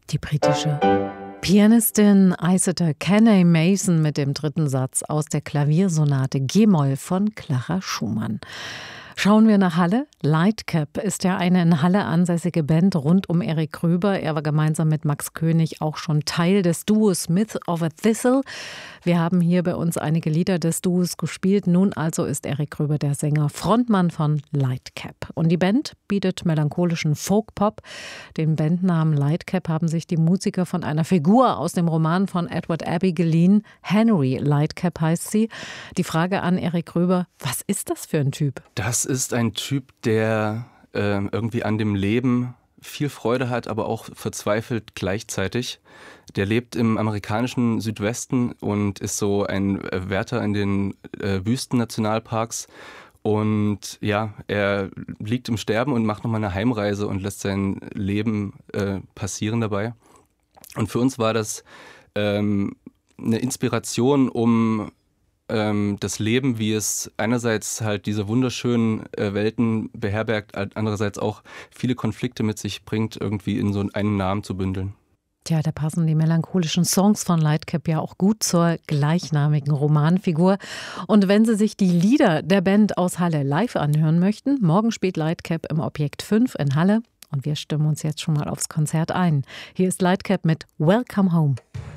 Die britische Pianistin Iceta Kenney Mason mit dem dritten Satz aus der Klaviersonate G-Moll von Clara Schumann. Schauen wir nach Halle. Lightcap ist ja eine in Halle ansässige Band rund um Erik Gröber. Er war gemeinsam mit Max König auch schon Teil des Duos Smith of a Thistle. Wir haben hier bei uns einige Lieder des Duos gespielt. Nun also ist Erik Gröber der Sänger, Frontmann von Lightcap. Und die Band bietet melancholischen Folk-Pop. Den Bandnamen Lightcap haben sich die Musiker von einer Figur aus dem Roman von Edward Abbey geliehen. Henry Lightcap heißt sie. Die Frage an Erik Gröber, was ist das für ein Typ? Das ist ein Typ, der irgendwie an dem Leben viel Freude hat, aber auch verzweifelt gleichzeitig. Der lebt im amerikanischen Südwesten und ist so ein Wärter in den Wüstennationalparks. Und ja, er liegt im Sterben und macht nochmal eine Heimreise und lässt sein Leben passieren dabei. Und für uns war das eine Inspiration, um das Leben, wie es einerseits halt diese wunderschönen Welten beherbergt, andererseits auch viele Konflikte mit sich bringt, irgendwie in so einen Namen zu bündeln. Tja, da passen die melancholischen Songs von Lightcap ja auch gut zur gleichnamigen Romanfigur. Und wenn Sie sich die Lieder der Band aus Halle live anhören möchten, morgen spielt Lightcap im Objekt 5 in Halle. Und wir stimmen uns jetzt schon mal aufs Konzert ein. Hier ist Lightcap mit Welcome Home.